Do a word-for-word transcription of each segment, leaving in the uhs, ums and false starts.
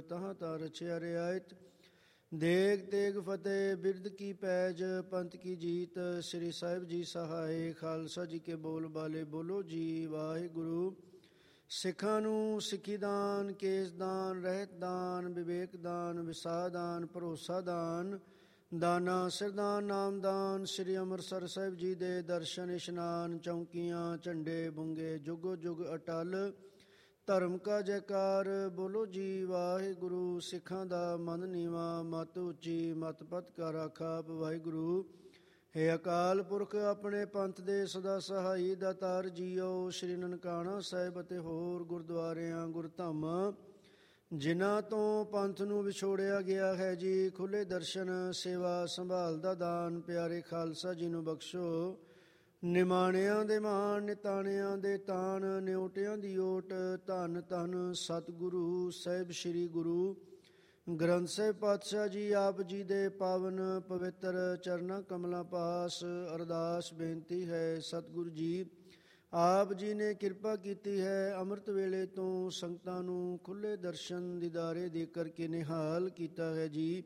ਤਹਾਂ ਤਾਂ ਰਚਿਆ ਰਿਆਇਤ। ਦੇਗ ਤੇਗ ਫਤਿਹ ਬਿਰਦ ਕੀ ਪੈਜ, ਪੰਥ ਕੀ ਜੀਤ ਸ੍ਰੀ ਸਾਹਿਬ ਜੀ ਸਹਾਏ। ਖਾਲਸਾ ਜੀ ਕੇ ਬੋਲ ਬਾਲੇ ਬੋਲੋ ਜੀ ਵਾਹਿਗੁਰੂ। ਸਿੱਖਾਂ ਨੂੰ ਸਿੱਖੀ ਦਾਨ, ਕੇਸ ਦਾਨ, ਰਹਿਤ ਦਾਨ, ਵਿਵੇਕ ਦਾਨ, ਵਿਸਾਹ ਦਾਨ, ਭਰੋਸਾ ਦਾਨ, ਦਾਨਾ ਸਿਰਦਾਨ, ਨਾਮਦਾਨ। ਸ੍ਰੀ ਅੰਮ੍ਰਿਤਸਰ ਸਾਹਿਬ ਜੀ ਦੇ ਦਰਸ਼ਨ ਇਸ਼ਨਾਨ, ਚੌਂਕੀਆਂ, ਝੰਡੇ ਬੁੰਗੇ ਜੁਗੋ ਜੁਗ ਅਟਲ। ਧਰਮ ਕਾ ਜੈਕਾਰ ਬੋਲੋ ਜੀ ਵਾਹਿਗੁਰੂ। ਸਿੱਖਾਂ ਦਾ ਮਨ ਨੀਵਾਂ, ਮਤ ਉੱਚੀ, ਮਤ ਪਤ ਕਾ ਰਾਖਾ ਵਾਹਿਗੁਰੂ। ਹੇ ਅਕਾਲ ਪੁਰਖ ਆਪਣੇ ਪੰਥ ਦੇ ਸਦਾ ਸਹਾਈ ਦਾਤਾਰ ਜੀਓ। ਸ੍ਰੀ ਨਨਕਾਣਾ ਸਾਹਿਬ ਅਤੇ ਹੋਰ ਗੁਰਦੁਆਰਿਆਂ ਗੁਰਧਾਮਾਂ ਜਿਨ੍ਹਾਂ ਤੋਂ ਪੰਥ ਨੂੰ ਵਿਛੋੜਿਆ ਗਿਆ ਹੈ ਜੀ, ਖੁੱਲ੍ਹੇ ਦਰਸ਼ਨ, ਸੇਵਾ ਸੰਭਾਲ ਦਾ ਦਾਨ ਪਿਆਰੇ ਖਾਲਸਾ ਜੀ ਨੂੰ ਬਖਸ਼ੋ। ਨਿਮਾਣਿਆਂ ਦੇ ਮਾਣ, ਨਿਤਾਣਿਆਂ ਦੇ ਤਾਣ, ਨਿਉਟਿਆਂ ਦੀ ਓਟ, ਧੰਨ ਧੰਨ ਸਤਿਗੁਰੂ ਸਾਹਿਬ ਸ੍ਰੀ ਗੁਰੂ ਗ੍ਰੰਥ ਸਾਹਿਬ ਪਾਤਸ਼ਾਹ ਜੀ ਆਪ ਜੀ ਦੇ ਪਾਵਨ ਪਵਿੱਤਰ ਚਰਨਾਂ ਕਮਲਾਂ ਪਾਸ ਅਰਦਾਸ ਬੇਨਤੀ ਹੈ। ਸਤਿਗੁਰੂ ਜੀ ਆਪ ਜੀ ਨੇ ਕਿਰਪਾ ਕੀਤੀ ਹੈ, ਅੰਮ੍ਰਿਤ ਵੇਲੇ ਤੋਂ ਸੰਗਤਾਂ ਨੂੰ ਖੁੱਲ੍ਹੇ ਦਰਸ਼ਨ ਦੀਦਾਰੇ ਦੇ ਕਰਕੇ ਨਿਹਾਲ ਕੀਤਾ ਹੈ ਜੀ।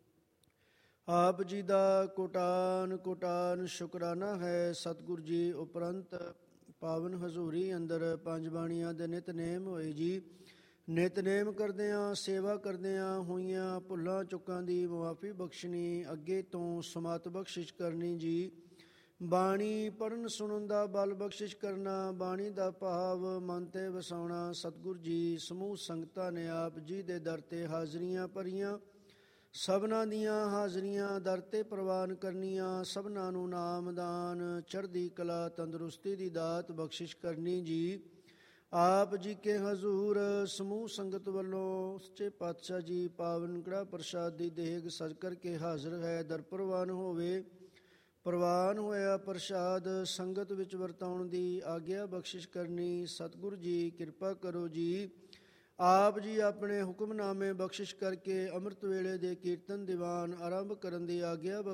ਆਪ ਜੀ ਦਾ ਕੋਟਾਨ ਕੋਟਾਨ ਸ਼ੁਕਰਾਨਾ ਹੈ। ਸਤਿਗੁਰੂ ਜੀ ਉਪਰੰਤ ਪਾਵਨ ਹਜ਼ੂਰੀ ਅੰਦਰ ਪੰਜ ਬਾਣੀਆਂ ਦੇ ਨਿਤਨੇਮ ਹੋਏ ਜੀ। ਨਿਤਨੇਮ ਕਰਦਿਆਂ, ਸੇਵਾ ਕਰਦਿਆਂ ਹੋਈਆਂ ਭੁੱਲਾਂ ਚੁੱਕਾਂ ਦੀ ਮੁਆਫੀ ਬਖਸ਼ਣੀ, ਅੱਗੇ ਤੋਂ ਸਮਤ ਬਖਸ਼ਿਸ਼ ਕਰਨੀ ਜੀ। ਬਾਣੀ ਪੜ੍ਹਨ ਸੁਣਨ ਦਾ ਬਲ ਬਖਸ਼ਿਸ਼ ਕਰਨਾ, ਬਾਣੀ ਦਾ ਭਾਵ ਮਨ 'ਤੇ ਵਸਾਉਣਾ। ਸਤਿਗੁਰੂ ਜੀ ਸਮੂਹ ਸੰਗਤਾਂ ਨੇ ਆਪ ਜੀ ਦੇ ਦਰ 'ਤੇ ਹਾਜ਼ਰੀਆਂ ਭਰੀਆਂ, ਸਭਨਾਂ ਦੀਆਂ ਹਾਜ਼ਰੀਆਂ ਦਰ 'ਤੇ ਪ੍ਰਵਾਨ ਕਰਨੀਆਂ। ਸਭਨਾਂ ਨੂੰ ਨਾਮਦਾਨ, ਚੜ੍ਹਦੀ ਕਲਾ, ਤੰਦਰੁਸਤੀ ਦੀ ਦਾਤ ਬਖਸ਼ਿਸ਼ ਕਰਨੀ ਜੀ। ਆਪ ਜੀ ਕੇ ਹਜ਼ੂਰ ਸਮੂਹ ਸੰਗਤ ਵੱਲੋਂ ਸੱਚੇ ਪਾਤਸ਼ਾਹ ਜੀ ਪਾਵਨ ਕੜਾ ਪ੍ਰਸ਼ਾਦ ਦੀ ਦੇਗ ਸਜ ਕਰਕੇ ਹਾਜ਼ਰ ਹੈ। ਦਰ ਪ੍ਰਵਾਨ ਹੋਵੇ। ਪ੍ਰਵਾਨ ਹੋਇਆ ਪ੍ਰਸ਼ਾਦ ਸੰਗਤ ਵਿੱਚ ਵਰਤਾਉਣ ਦੀ ਆਗਿਆ ਬਖਸ਼ਿਸ਼ ਕਰਨੀ। ਸਤਿਗੁਰੂ ਜੀ ਕਿਰਪਾ ਕਰੋ ਜੀ। ਆਪ ਜੀ ਆਪਣੇ ਹੁਕਮਨਾਮੇ ਬਖਸ਼ਿਸ਼ ਕਰਕੇ ਅੰਮ੍ਰਿਤ ਵੇਲੇ ਦੇ ਕੀਰਤਨ ਦੀਵਾਨ ਆਰੰਭ ਕਰਨ ਦੀ ਆਗਿਆ